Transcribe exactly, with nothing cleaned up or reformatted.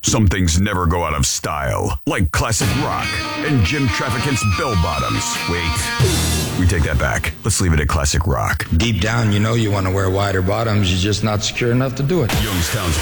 Some things never go out of style, like classic rock and Jim Trafficant's bell bottoms. Wait, we take that back. Let's leave it at classic rock. Deep down, you know you want to wear wider bottoms. You're just not secure enough to do it. Youngstown's